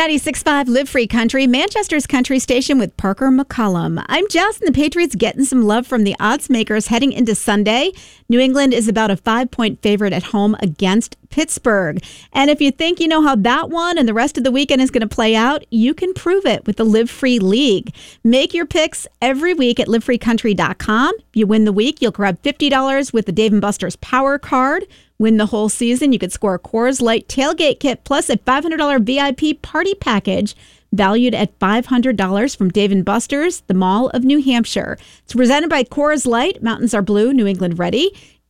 96.5 Live Free Country, Manchester's country station with Parker McCollum. I'm Jess, and the Patriots getting some love from the odds makers heading into Sunday. New England is about a 5-point favorite at home against Pittsburgh. And if you think you know how that one and the rest of the weekend is going to play out, you can prove it with the Live Free League. Make your picks every week at livefreecountry.com. If you win the week, you'll grab $50 with the Dave & Buster's Power Card. Win the whole season, you could score a Coors Light tailgate kit plus a $500 VIP party package valued at $500 from Dave & Buster's, the Mall of New Hampshire. It's presented by Coors Light. Mountains are blue, New England ready.